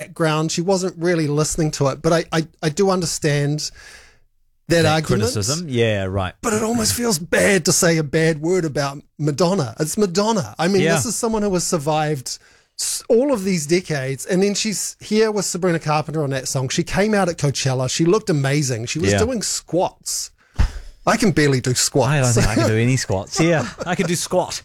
background. She wasn't really listening to it, but I do understand that argument. Criticism, yeah, right. But it almost feels bad to say a bad word about Madonna. It's Madonna. I mean, this is someone who has survived all of these decades, and then she's here with Sabrina Carpenter on that song. She came out at Coachella. She looked amazing. She was doing squats. I can barely do squats. I don't think I can do any squats. Yeah, I can do squat.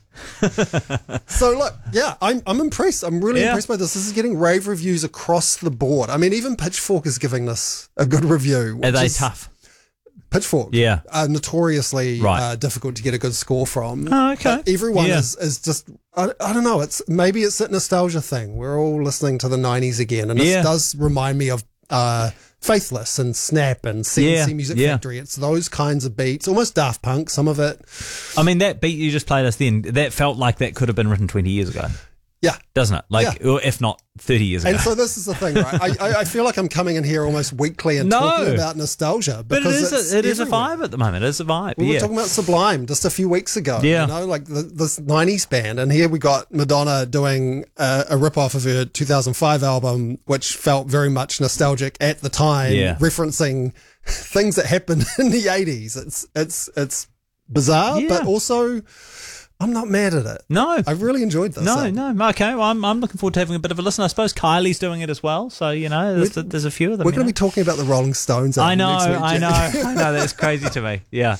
So look, I'm impressed. I'm really impressed by this. This is getting rave reviews across the board. I mean, even Pitchfork is giving this a good review. Are they tough? Pitchfork, notoriously difficult to get a good score from. Oh, okay. But everyone is just, I don't know, maybe it's a nostalgia thing. We're all listening to the 90s again, and this does remind me of Faithless and Snap and CNC Music Factory. It's those kinds of beats, almost Daft Punk, some of it. I mean, that beat you just played us then, that felt like that could have been written 20 years ago. Yeah. Doesn't it? Like, if not 30 years ago. And so this is the thing, right? I feel like I'm coming in here almost weekly and talking about nostalgia. But it is a vibe at the moment. It is a vibe. We were talking about Sublime just a few weeks ago. Yeah. You know, like this 90s band. And here we got Madonna doing a rip-off of her 2005 album, which felt very much nostalgic at the time, referencing things that happened in the 80s. It's bizarre, but also I'm not mad at it. No. I really enjoyed this. No. Okay, well, I'm looking forward to having a bit of a listen. I suppose Kylie's doing it as well, so, you know, there's a few of them. We're going to be talking about the Rolling Stones next week. I know, that's crazy to me. Yeah.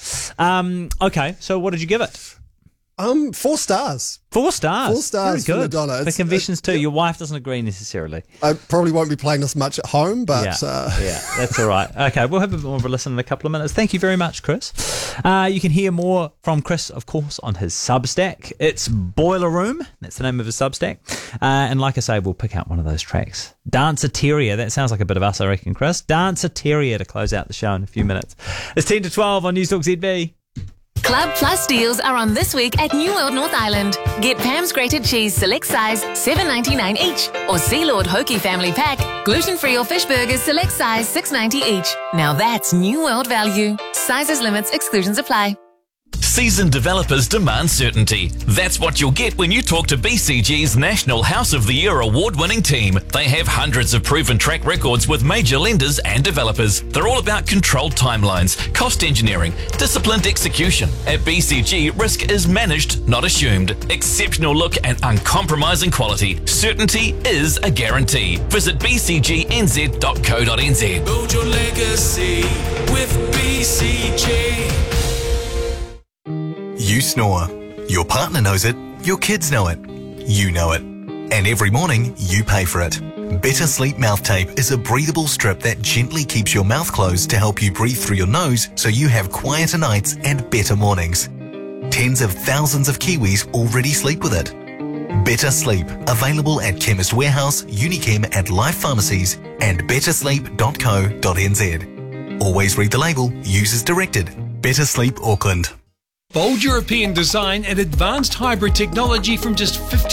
Okay, so what did you give it? 4 stars. 4 stars. 4 stars for Madonna. The confessions too. Your wife doesn't agree necessarily. I probably won't be playing this much at home, but that's all right. Okay, we'll have a bit more of a listen in a couple of minutes. Thank you very much, Chris. You can hear more from Chris, of course, on his Substack. It's Boiler Room. That's the name of his Substack. And like I say, we'll pick out one of those tracks. Danceteria. That sounds like a bit of us, I reckon, Chris. Danceteria to close out the show in a few minutes. It's 10 to 12 on News Talk ZB. Club Plus deals are on this week at New World North Island. Get Pam's Grated Cheese select size, $7.99 each. Or Sea Lord Hokie Family Pack, gluten-free or fish burgers select size, $6.90 each. Now that's New World value. Sizes, limits, exclusions apply. Seasoned developers demand certainty. That's what you'll get when you talk to BCG's National House of the Year award-winning team. They have hundreds of proven track records with major lenders and developers. They're all about controlled timelines, cost engineering, disciplined execution. At BCG, risk is managed, not assumed. Exceptional look and uncompromising quality. Certainty is a guarantee. Visit bcgnz.co.nz. Build your legacy with BCG. You snore. Your partner knows it. Your kids know it. You know it. And every morning, you pay for it. Better Sleep Mouth Tape is a breathable strip that gently keeps your mouth closed to help you breathe through your nose so you have quieter nights and better mornings. Tens of thousands of Kiwis already sleep with it. Better Sleep, available at Chemist Warehouse, Unichem and Life Pharmacies and bettersleep.co.nz. Always read the label, use as directed. Better Sleep Auckland. Bold European design and advanced hybrid technology from just 50